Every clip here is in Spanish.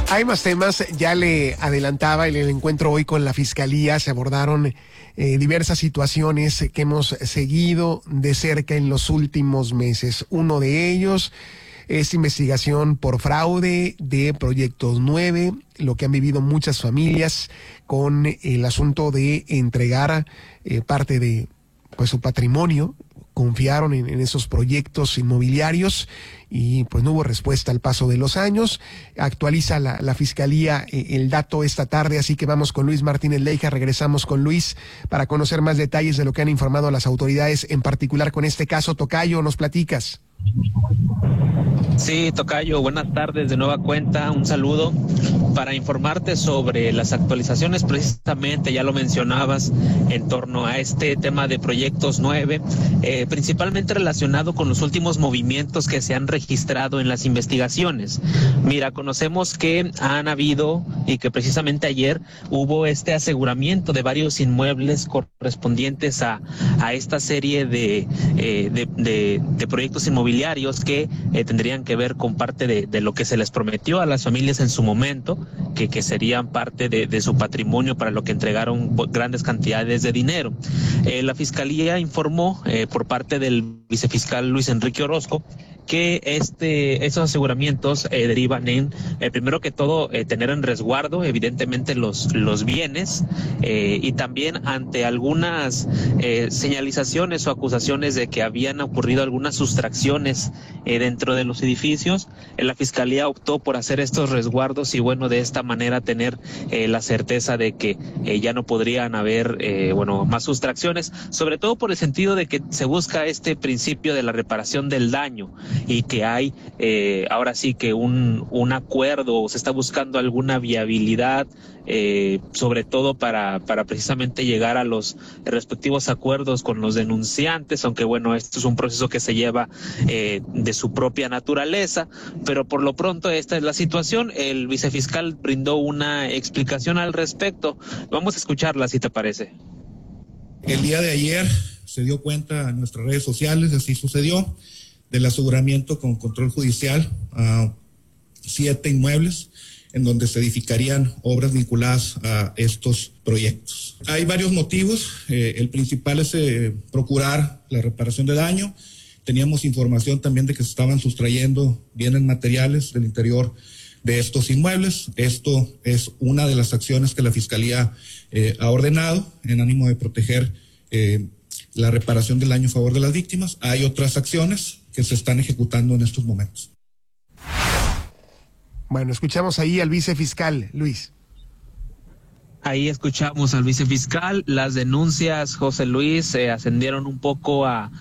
Hay más temas, ya le adelantaba en el encuentro hoy con la Fiscalía, se abordaron diversas situaciones que hemos seguido de cerca en los últimos meses. Uno de ellos es investigación por fraude de Proyectos 9, lo que han vivido muchas familias con el asunto de entregar parte de su patrimonio. Confiaron en esos proyectos inmobiliarios y pues no hubo respuesta al paso de los años. Actualiza la Fiscalía el dato esta tarde, así que vamos con Luis Martínez Leija. Regresamos con Luis para conocer más detalles de lo que han informado las autoridades, en particular con este caso. Tocayo, ¿nos platicas? Sí, Tocayo, buenas tardes de nueva cuenta, un saludo para informarte sobre las actualizaciones, precisamente ya lo mencionabas, en torno a este tema de Proyectos 9, principalmente relacionado con los últimos movimientos que se han registrado en las investigaciones. Mira, conocemos que han habido y que precisamente ayer hubo este aseguramiento de varios inmuebles correspondientes a esta serie de proyectos inmobiliarios que tendrían que ver con parte de lo que se les prometió a las familias en su momento, que serían parte de su patrimonio, para lo que entregaron grandes cantidades de dinero. La Fiscalía informó por parte del vicefiscal Luis Enrique Orozco que esos aseguramientos derivan en, primero que todo, tener en resguardo evidentemente los bienes, y también ante algunas señalizaciones o acusaciones de que habían ocurrido algunas sustracciones dentro de los edificios. La Fiscalía optó por hacer estos resguardos y bueno, de esta manera tener la certeza de que ya no podrían haber más sustracciones, sobre todo por el sentido de que se busca este principio de la reparación del daño, y que hay ahora sí que un acuerdo, o se está buscando alguna viabilidad, sobre todo para precisamente llegar a los respectivos acuerdos con los denunciantes, aunque bueno, esto es un proceso que se lleva de su propia naturaleza, pero por lo pronto esta es la situación. El vicefiscal brindó una explicación al respecto. Vamos a escucharla, si te parece. El día de ayer se dio cuenta en nuestras redes sociales, así sucedió, del aseguramiento con control judicial a 7 inmuebles en donde se edificarían obras vinculadas a estos proyectos. Hay varios motivos, el principal es procurar la reparación de daño. Teníamos información también de que se estaban sustrayendo bienes materiales del interior de estos inmuebles. Esto es una de las acciones que la Fiscalía ha ordenado en ánimo de proteger la reparación del daño a favor de las víctimas. Hay otras acciones que se están ejecutando en estos momentos. Bueno, escuchamos ahí al vicefiscal, Luis. Ahí escuchamos al vicefiscal. Las denuncias, José Luis, ascendieron un poco a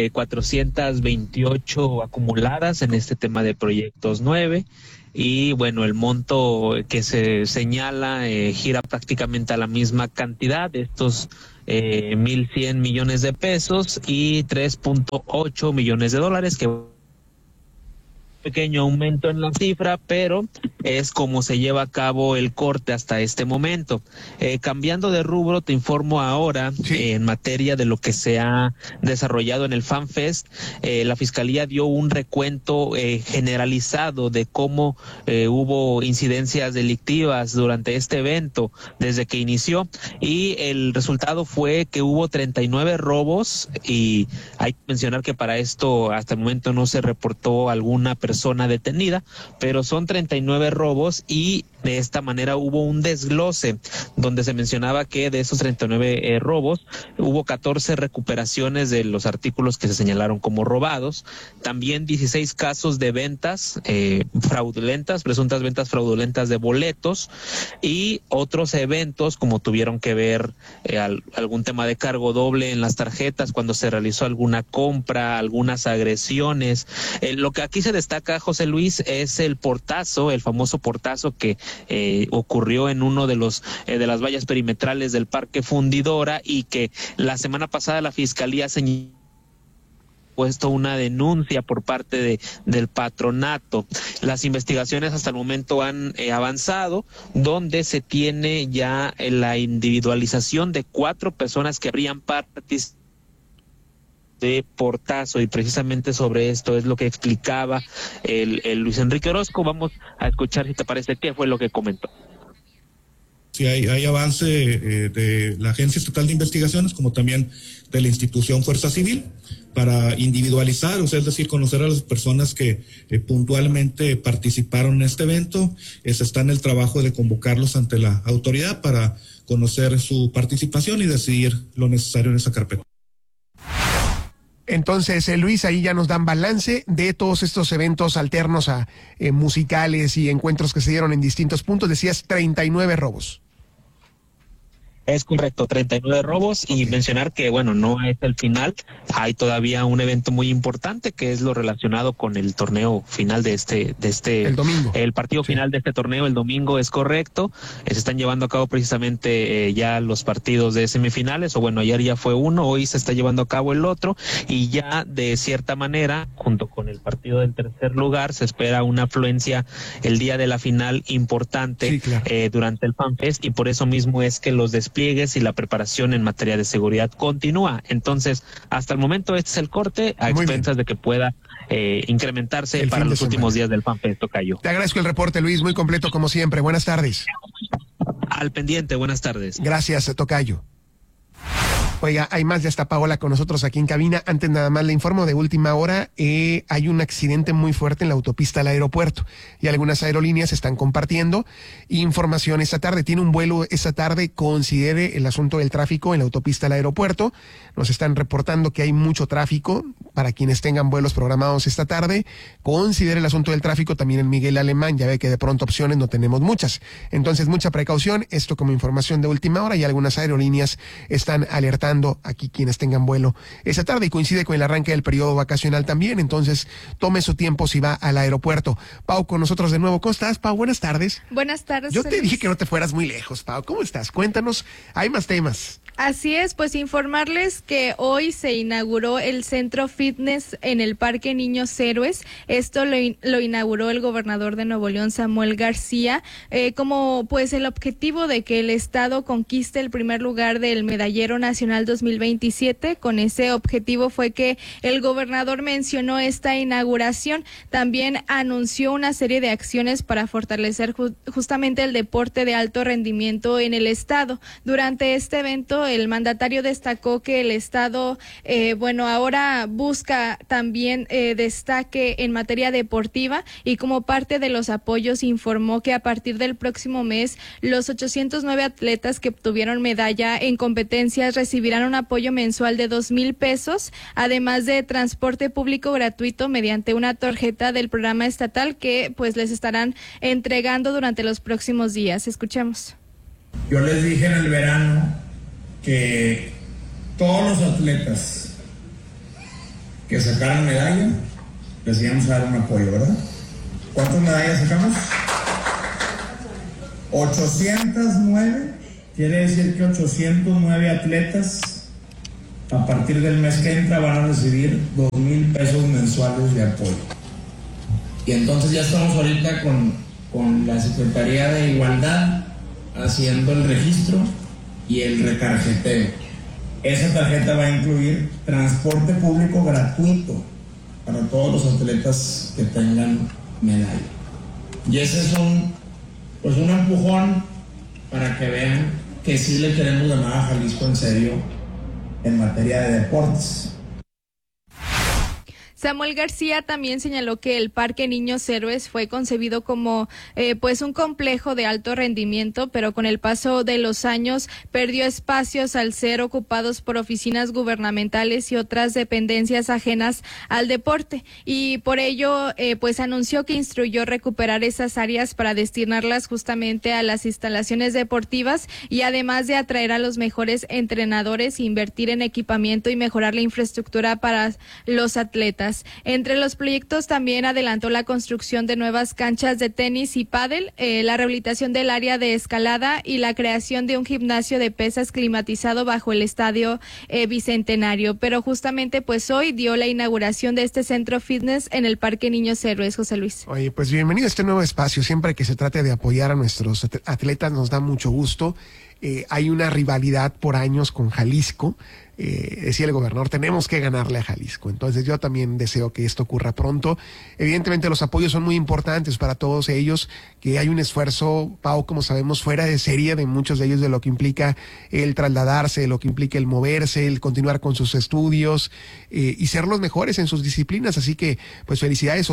428 acumuladas en este tema de Proyectos 9. Y bueno, el monto que se señala gira prácticamente a la misma cantidad, de estos 1,100 millones de pesos y 3.8 millones de dólares, que pequeño aumento en la cifra, pero es como se lleva a cabo el corte hasta este momento. Cambiando de rubro, te informo ahora en materia de lo que se ha desarrollado en el FanFest. La Fiscalía dio un recuento generalizado de cómo hubo incidencias delictivas durante este evento desde que inició, y el resultado fue que hubo 39 robos, y hay que mencionar que para esto hasta el momento no se reportó alguna persona detenida, pero son 39 robos, y de esta manera hubo un desglose donde se mencionaba que de esos 39 robos hubo 14 recuperaciones de los artículos que se señalaron como robados, también 16 casos de ventas fraudulentas, presuntas ventas fraudulentas de boletos, y otros eventos como tuvieron que ver algún tema de cargo doble en las tarjetas cuando se realizó alguna compra, algunas agresiones. Lo que aquí se destaca, José Luis, es el portazo, el famoso portazo que ocurrió en uno de las vallas perimetrales del Parque Fundidora, y que la semana pasada la Fiscalía señaló puesto una denuncia por parte del patronato. Las investigaciones hasta el momento han avanzado, donde se tiene ya la individualización de 4 personas que habrían participado de portazo, y precisamente sobre esto es lo que explicaba el Luis Enrique Orozco. Vamos a escuchar, si te parece, qué fue lo que comentó. Sí, hay avance de la Agencia Estatal de Investigaciones, como también de la institución Fuerza Civil, para individualizar, o sea, es decir, conocer a las personas que puntualmente participaron en este evento. Se está en el trabajo de convocarlos ante la autoridad para conocer su participación y decidir lo necesario en esa carpeta. Entonces, Luis, ahí ya nos dan balance de todos estos eventos alternos a musicales y encuentros que se dieron en distintos puntos. Decías 39 robos. Es correcto, 39 robos, y mencionar que, bueno, no es el final, hay todavía un evento muy importante que es lo relacionado con el torneo final de este el domingo. El partido final de este torneo el domingo, es correcto. Se están llevando a cabo precisamente ya los partidos de semifinales, o bueno, ayer ya fue uno, hoy se está llevando a cabo el otro, y ya de cierta manera, junto con el partido del tercer lugar, se espera una afluencia el día de la final importante, sí, claro, durante el FanFest, y por eso mismo es que los despliegues y la preparación en materia de seguridad continúa. Entonces, hasta el momento este es el corte, a expensas de que pueda incrementarse el para los últimos días del FanFest, tocayo. Te agradezco el reporte, Luis, muy completo como siempre. Buenas tardes. Al pendiente, buenas tardes. Gracias, tocayo. Oiga, hay más, ya está Paola con nosotros aquí en cabina. Antes nada más le informo de última hora, hay un accidente muy fuerte en la autopista al aeropuerto y algunas aerolíneas están compartiendo información esta tarde. Tiene un vuelo esta tarde, considere el asunto del tráfico en la autopista al aeropuerto. Nos están reportando que hay mucho tráfico para quienes tengan vuelos programados esta tarde. Considere el asunto del tráfico también en Miguel Alemán, ya ve que de pronto opciones no tenemos muchas. Entonces, mucha precaución, esto como información de última hora, y algunas aerolíneas están alertando aquí quienes tengan vuelo esta tarde, y coincide con el arranque del periodo vacacional también, entonces tome su tiempo si va al aeropuerto. Pau, con nosotros de nuevo. ¿Cómo estás, Pau? Buenas tardes. Buenas tardes. Yo te dije que no te fueras muy lejos, Pau. ¿Cómo estás? Cuéntanos, hay más temas. Así es, pues informarles que hoy se inauguró el Centro Fitness en el Parque Niños Héroes. Esto lo inauguró el gobernador de Nuevo León, Samuel García, como pues el objetivo de que el estado conquiste el primer lugar del Medallero Nacional 2027. Con ese objetivo fue que el gobernador mencionó esta inauguración. También anunció una serie de acciones para fortalecer justamente el deporte de alto rendimiento en el estado. Durante este evento, el mandatario destacó que el estado, ahora busca también destaque en materia deportiva, y como parte de los apoyos informó que a partir del próximo mes los 809 atletas que obtuvieron medalla en competencias recibirán un apoyo mensual de 2,000 pesos, además de transporte público gratuito mediante una tarjeta del programa estatal que pues les estarán entregando durante los próximos días. Escuchemos. Yo les dije en el verano que todos los atletas que sacaran medalla les íbamos a dar un apoyo, ¿verdad? ¿Cuántas medallas sacamos? 809, quiere decir que 809 atletas a partir del mes que entra van a recibir 2,000 pesos mensuales de apoyo. Y entonces ya estamos ahorita con la Secretaría de Igualdad haciendo el registro y el retarjeteo. Esa tarjeta va a incluir transporte público gratuito para todos los atletas que tengan medalla. Y ese es un empujón para que vean que sí le queremos llamar a Jalisco en serio en materia de deportes. Samuel García también señaló que el Parque Niños Héroes fue concebido como un complejo de alto rendimiento, pero con el paso de los años perdió espacios al ser ocupados por oficinas gubernamentales y otras dependencias ajenas al deporte, y por ello anunció que instruyó recuperar esas áreas para destinarlas justamente a las instalaciones deportivas, y además de atraer a los mejores entrenadores, invertir en equipamiento y mejorar la infraestructura para los atletas. Entre los proyectos también adelantó la construcción de nuevas canchas de tenis y pádel, la rehabilitación del área de escalada y la creación de un gimnasio de pesas climatizado bajo el estadio Bicentenario. Pero justamente hoy dio la inauguración de este centro fitness en el Parque Niños Héroes. José Luis. Oye, pues bienvenido a este nuevo espacio. Siempre que se trate de apoyar a nuestros atletas nos da mucho gusto. Hay una rivalidad por años con Jalisco. decía el gobernador, tenemos que ganarle a Jalisco. Entonces yo también deseo que esto ocurra pronto. Evidentemente los apoyos son muy importantes para todos ellos, que hay un esfuerzo, Pau, como sabemos, fuera de serie de muchos de ellos, de lo que implica el trasladarse, de lo que implica el moverse, el continuar con sus estudios y ser los mejores en sus disciplinas. Así que, pues felicidades,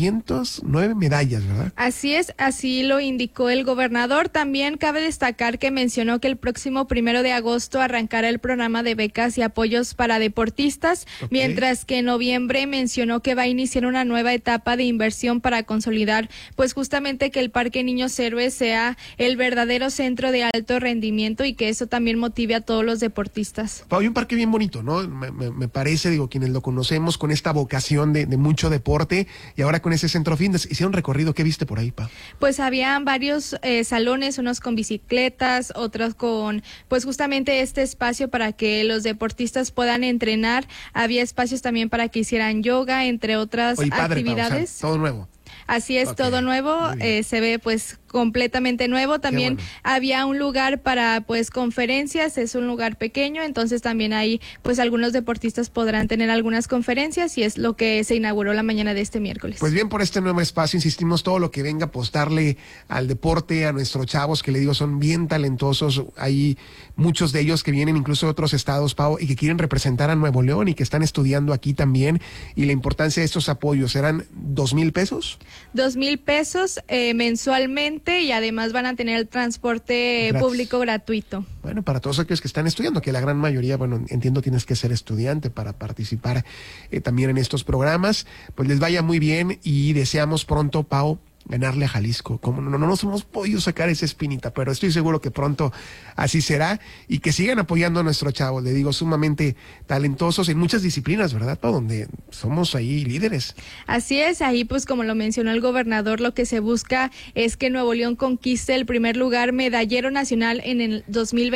809 medallas, ¿verdad? Así es, así lo indicó el gobernador. También cabe destacar que mencionó que el próximo 1 de agosto arrancará el programa de becas y apoyos para deportistas, mientras que en noviembre mencionó que va a iniciar una nueva etapa de inversión para consolidar, pues justamente que el Parque Niños Héroes sea el verdadero centro de alto rendimiento y que eso también motive a todos los deportistas. Pau, hay un parque bien bonito, ¿no? Me parece, digo, quienes lo conocemos con esta vocación de mucho deporte y ahora con ese centro fitness. Hicieron recorrido, ¿qué viste por ahí, Pau? Pues habían varios salones, unos con bicicletas, otros con, pues justamente este espacio para que los deportistas puedan entrenar. Había espacios también para que hicieran yoga, entre otras actividades. O sea, todo nuevo. Así es, todo nuevo, se ve pues completamente nuevo. También había un lugar para pues conferencias, es un lugar pequeño, entonces también ahí pues algunos deportistas podrán tener algunas conferencias y es lo que se inauguró la mañana de este miércoles. Pues bien, por este nuevo espacio, insistimos, todo lo que venga a apostarle al deporte, a nuestros chavos, que le digo son bien talentosos. Hay muchos de ellos que vienen incluso de otros estados, Pau, y que quieren representar a Nuevo León y que están estudiando aquí también, y la importancia de estos apoyos, ¿serán 2,000 pesos? 2,000 pesos mensualmente, y además van a tener el transporte público gratuito. Bueno, para todos aquellos que están estudiando, que la gran mayoría, bueno, entiendo tienes que ser estudiante para participar también en estos programas, pues les vaya muy bien y deseamos pronto, Pau, ganarle a Jalisco. Como no nos hemos podido sacar esa espinita, pero estoy seguro que pronto así será, y que sigan apoyando a nuestros chavos, le digo, sumamente talentosos en muchas disciplinas, ¿verdad, Pau? Donde somos ahí líderes. Así es, ahí pues como lo mencionó el gobernador, lo que se busca es que Nuevo León conquiste el primer lugar medallero nacional en el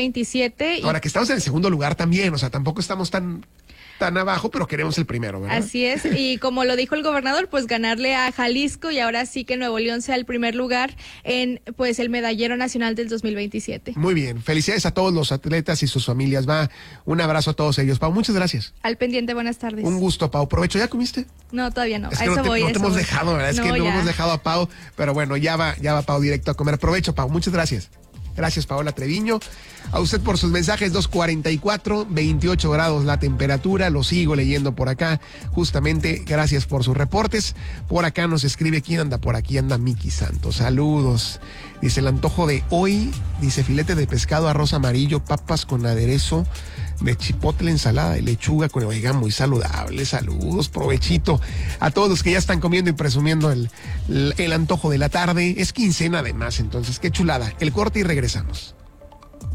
2027. Ahora que estamos en el segundo lugar también, o sea, tampoco estamos tan abajo, pero queremos el primero, ¿verdad? Así es, y como lo dijo el gobernador, pues ganarle a Jalisco, y ahora sí que Nuevo León sea el primer lugar en pues el medallero nacional del 2027. Muy bien, felicidades a todos los atletas y sus familias, un abrazo a todos ellos. Pau, muchas gracias. Al pendiente, buenas tardes. Un gusto, Pau, provecho. ¿Ya comiste? No, todavía no, es que a eso voy. No te hemos dejado, ¿verdad? Es que no hemos dejado a Pau, pero bueno, ya va Pau directo a comer. Provecho, Pau, muchas gracias. Gracias, Paola Treviño. A usted por sus mensajes, 2:44, 28 grados la temperatura, lo sigo leyendo por acá. Justamente, gracias por sus reportes. Por acá nos escribe, ¿quién anda por aquí? Anda Miki Santos. Saludos. Dice, el antojo de hoy, dice, filete de pescado, arroz amarillo, papas con aderezo de chipotle, ensalada de lechuga con, oiga, muy saludable. Saludos, provechito a todos los que ya están comiendo y presumiendo el antojo de la tarde. Es quincena además, entonces qué chulada. El corte y regresamos.